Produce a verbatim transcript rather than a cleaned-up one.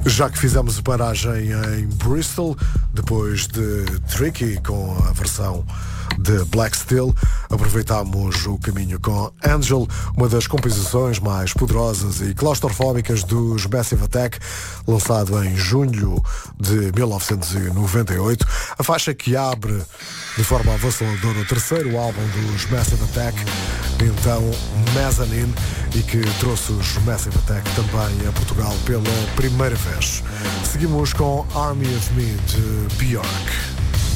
Já que fizemos a paragem em Bristol, depois de Tricky com a versão de Black Steel, aproveitámos o caminho com Angel, uma das composições mais poderosas e claustrofóbicas dos Massive Attack, lançado em junho de mil novecentos e noventa e oito, a faixa que abre de forma avassaladora o terceiro álbum dos Massive Attack, então Mezzanine, e que trouxe os Massive Attack também a Portugal pela primeira vez. Seguimos com Army of Me de Björk.